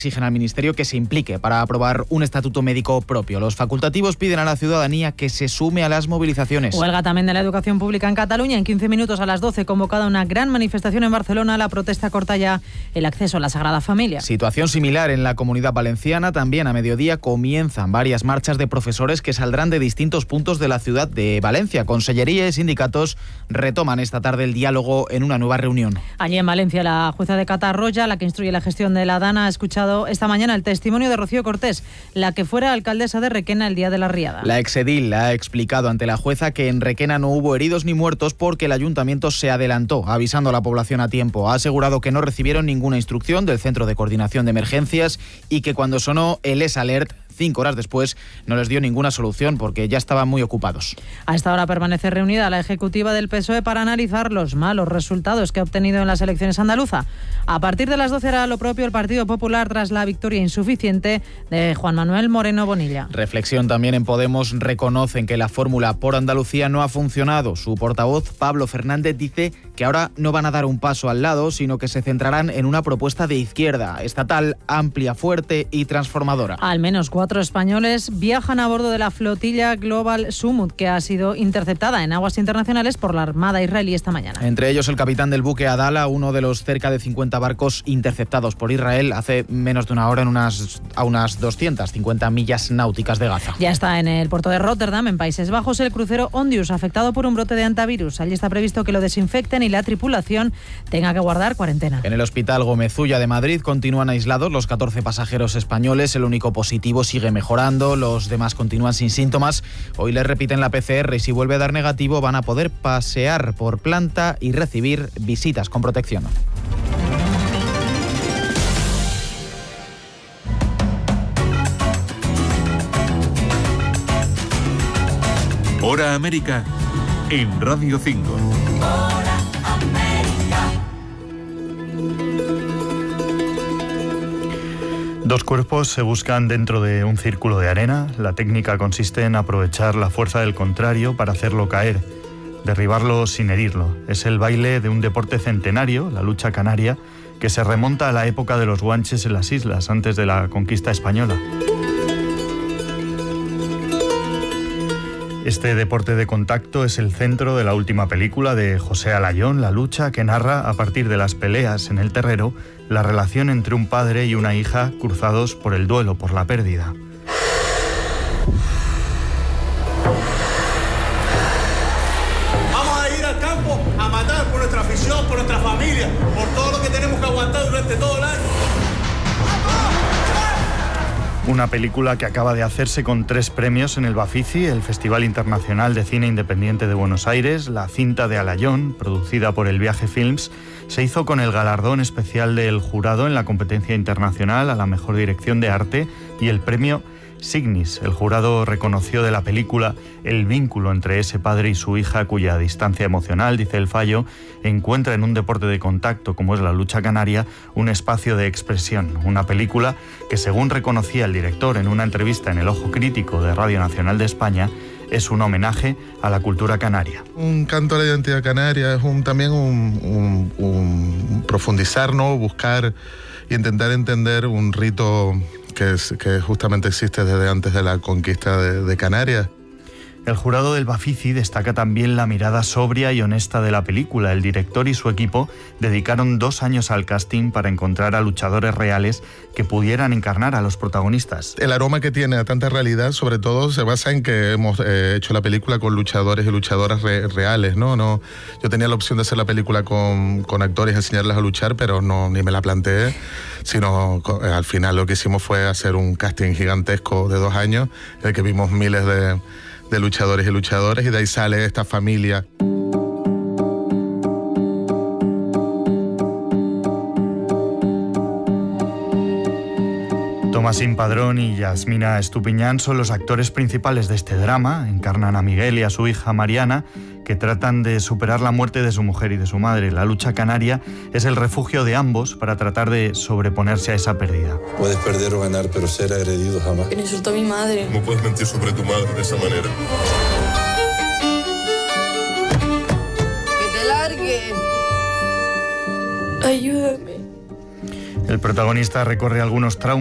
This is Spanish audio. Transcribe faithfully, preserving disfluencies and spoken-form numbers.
exigen al Ministerio que se implique para aprobar un estatuto médico propio. Los facultativos piden a la ciudadanía que se sume a las movilizaciones. Huelga también de la educación pública en Cataluña. En quince minutos a las doce, convocada una gran manifestación en Barcelona. La protesta corta ya el acceso a la Sagrada Familia. Situación similar en la Comunidad Valenciana. También a mediodía comienzan varias marchas de profesores que saldrán de distintos puntos de la ciudad de Valencia. Consellería y sindicatos retoman esta tarde el diálogo en una nueva reunión. Allí en Valencia, la jueza de Catarroya, la que instruye la gestión de la Dana, ha escuchado esta mañana el testimonio de Rocío Cortés, la que fuera alcaldesa de Requena el día de la riada. La exedil ha explicado ante la jueza que en Requena no hubo heridos ni muertos porque el ayuntamiento se adelantó, avisando a la población a tiempo. Ha asegurado que no recibieron ninguna instrucción del Centro de Coordinación de Emergencias y que cuando sonó el S Alert, cinco horas después, no les dio ninguna solución porque ya estaban muy ocupados. A esta hora permanece reunida la ejecutiva del P S O E para analizar los malos resultados que ha obtenido en las elecciones andaluzas. A partir de las doce hará lo propio el Partido Popular tras la victoria insuficiente de Juan Manuel Moreno Bonilla. Reflexión también en Podemos. Reconocen que la fórmula por Andalucía no ha funcionado. Su portavoz, Pablo Fernández, dice que ahora no van a dar un paso al lado, sino que se centrarán en una propuesta de izquierda, estatal, amplia, fuerte y transformadora. Al menos cuatro españoles viajan a bordo de la flotilla Global Sumut, que ha sido interceptada en aguas internacionales por la Armada israelí esta mañana. Entre ellos el capitán del buque Adala, uno de los cerca de cincuenta barcos interceptados por Israel hace menos de una hora en unas, a unas doscientas cincuenta millas náuticas de Gaza. Ya está en el puerto de Rotterdam, en Países Bajos, el crucero Ondius, afectado por un brote de antivirus. Allí está previsto que lo desinfecten y la tripulación tenga que guardar cuarentena. En el Hospital Gómez-Ulla de Madrid continúan aislados los catorce pasajeros españoles. El único positivo sigue mejorando, los demás continúan sin síntomas. Hoy les repiten la P C R y si vuelve a dar negativo van a poder pasear por planta y recibir visitas con protección. Hora América en Radio cinco. Dos cuerpos se buscan dentro de un círculo de arena. La técnica consiste en aprovechar la fuerza del contrario para hacerlo caer, derribarlo sin herirlo. Es el baile de un deporte centenario, la lucha canaria, que se remonta a la época de los guanches en las islas, antes de la conquista española. Este deporte de contacto es el centro de la última película de José Alayón, La lucha, que narra, a partir de las peleas en el terrero, la relación entre un padre y una hija cruzados por el duelo, por la pérdida. Vamos a ir al campo a matar por nuestra afición, por nuestra familia, por todo lo que tenemos que aguantar durante todo el año. Una película que acaba de hacerse con tres premios en el Bafisi, el Festival Internacional de Cine Independiente de Buenos Aires. La cinta de Alayón, producida por El Viaje Films, se hizo con el galardón especial del jurado en la competencia internacional a la mejor dirección de arte y el premio Signis. El jurado reconoció de la película el vínculo entre ese padre y su hija, cuya distancia emocional, dice el fallo, encuentra en un deporte de contacto como es la lucha canaria un espacio de expresión. Una película que, según reconocía el director en una entrevista en El Ojo Crítico de Radio Nacional de España, es un homenaje a la cultura canaria. Un canto a la identidad canaria es un, también un, un, un profundizar, ¿no? Buscar y intentar entender un rito que, es, que justamente existe desde antes de la conquista de, de Canarias. El jurado del Bafisi destaca también la mirada sobria y honesta de la película. El director y su equipo dedicaron dos años al casting para encontrar a luchadores reales que pudieran encarnar a los protagonistas. El aroma que tiene a tanta realidad, sobre todo, se basa en que hemos eh, hecho la película con luchadores y luchadoras re reales, ¿no? No, yo tenía la opción de hacer la película con, con actores y enseñarles a luchar, pero no, ni me la planteé, sino con, eh, al final lo que hicimos fue hacer un casting gigantesco de dos años, en el que vimos miles de de luchadores y luchadoras, y de ahí sale esta familia. Tomasín Padrón y Yasmina Estupiñán son los actores principales de este drama. Encarnan a Miguel y a su hija Mariana, que tratan de superar la muerte de su mujer y de su madre. La lucha canaria es el refugio de ambos para tratar de sobreponerse a esa pérdida. Puedes perder o ganar, pero ser agredido jamás. Que insultó a mi madre. ¿Cómo puedes mentir sobre tu madre de esa manera? ¡Que te largue! Ayúdame. El protagonista recorre algunos traumas